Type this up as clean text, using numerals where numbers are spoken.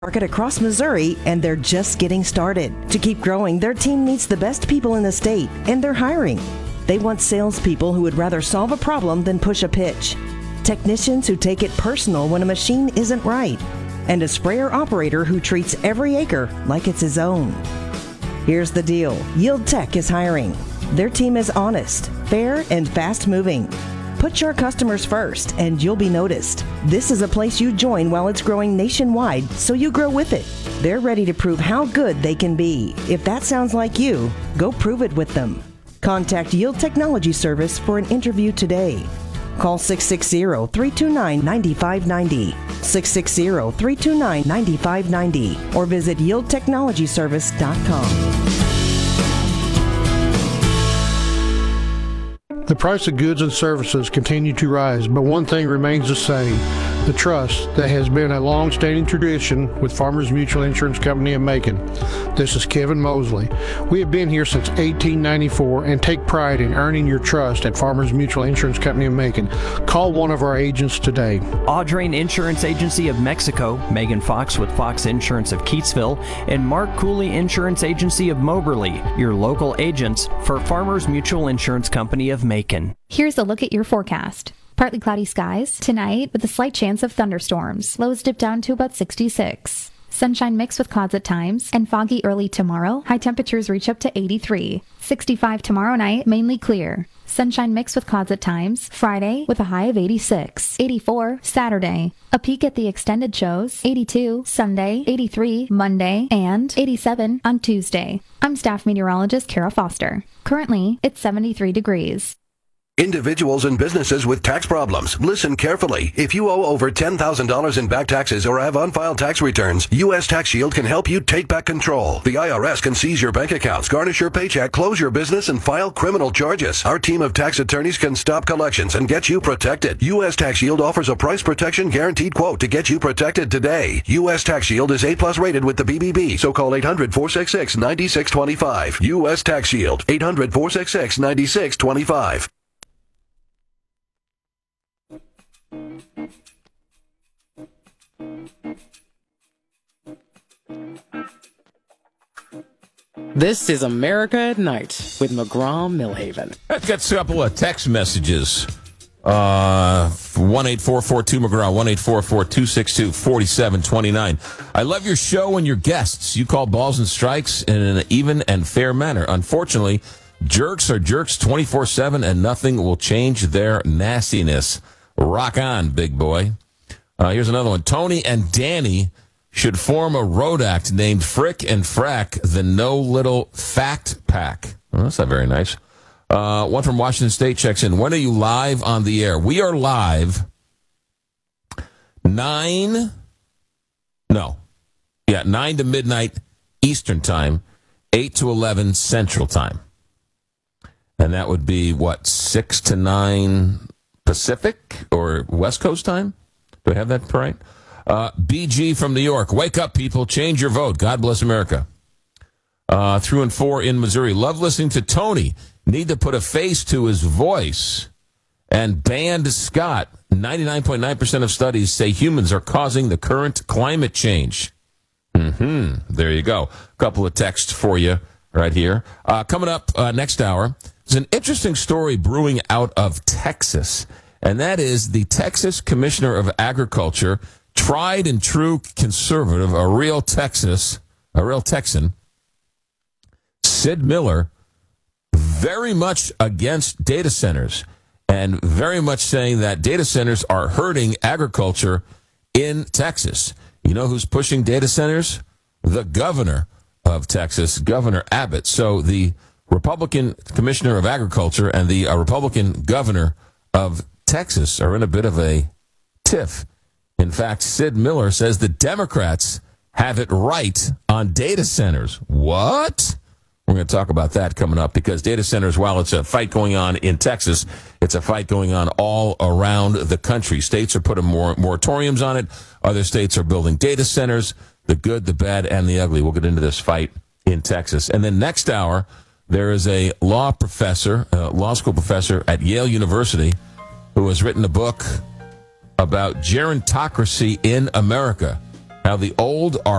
Market across Missouri, and they're just getting started. To keep growing, their team needs the best people in the state, and they're hiring. They want salespeople who would rather solve a problem than push a pitch, technicians who take it personal when a machine isn't right, and a sprayer operator who treats every acre like it's his own. Here's the deal. Yield Tech is hiring. Their team is honest, fair, and fast-moving. Put your customers first, and you'll be noticed. This is a place you join while it's growing nationwide, so you grow with it. They're ready to prove how good they can be. If that sounds like you, go prove it with them. Contact Yield Technology Service for an interview today. Call 660-329-9590, 660-329-9590, or visit yieldtechnologyservice.com. The price of goods and services continue to rise, but one thing remains the same: the trust that has been a long-standing tradition with Farmers Mutual Insurance Company of Macon. This is Kevin Mosley. We have been here since 1894 and take pride in earning your trust at Farmers Mutual Insurance Company of Macon. Call one of our agents today. Audrain Insurance Agency of Mexico, Megan Fox with Fox Insurance of Keatsville, and Mark Cooley Insurance Agency of Moberly, your local agents for Farmers Mutual Insurance Company of Macon. Here's a look at your forecast. Partly cloudy skies tonight with a slight chance of thunderstorms. Lows dip down to about 66. Sunshine mixed with clouds at times and foggy early tomorrow. High temperatures reach up to 83. 65 tomorrow night, mainly clear. Sunshine mixed with clouds at times. Friday with a high of 86. 84 Saturday. A peek at the extended shows. 82 Sunday, 83 Monday, and 87 on Tuesday. I'm staff meteorologist Kara Foster. Currently, it's 73 degrees. Individuals and businesses with tax problems, listen carefully. If you owe over $10,000 in back taxes or have unfiled tax returns, U.S. Tax Shield can help you take back control. The IRS can seize your bank accounts, garnish your paycheck, close your business, and file criminal charges. Our team of tax attorneys can stop collections and get you protected. U.S. Tax Shield offers a price protection guaranteed quote to get you protected today. U.S. Tax Shield is A+ rated with the BBB, so call 800-466-9625. U.S. Tax Shield, 800-466-9625. This is America at Night with McGraw-Millhaven. I've got a couple of text messages. 1-844-2-McGraw, 1-844-262-4729. I love your show and your guests. You call balls and strikes in an even and fair manner. Unfortunately, jerks are jerks 24/7, and nothing will change their nastiness. Rock on, big boy. Here's another one. Tony and Danny should form a road act named Frick and Frack, the No Little Fact Pack. Well, that's not very nice. One from Washington State checks in. When are you live on the air? We are live 9 to midnight Eastern Time, 8 to 11 Central Time. And that would be, 6 to 9 Pacific or West Coast time? Do I have that right? BG from New York. Wake up, people. Change your vote. God bless America. 3 and 4 in Missouri. Love listening to Tony. Need to put a face to his voice. And banned Scott. 99.9% of studies say humans are causing the current climate change. There you go. Couple of texts for you right here. Coming up next hour, there's an interesting story brewing out of Texas. And that is the Texas Commissioner of Agriculture, tried and true conservative, a real Texan, Sid Miller, very much against data centers and very much saying that data centers are hurting agriculture in Texas. You know who's pushing data centers? The governor of Texas, Governor Abbott. So the Republican Commissioner of Agriculture and the Republican Governor of Texas are in a bit of a tiff. In fact, Sid Miller says the Democrats have it right on data centers. What? We're going to talk about that coming up, because data centers, while it's a fight going on in Texas, it's a fight going on all around the country. States are putting more moratoriums on it. Other states are building data centers, the good, the bad, and the ugly. We'll get into this fight in Texas. And then next hour, there is a law school professor at Yale University who has written a book about gerontocracy in America. how the old are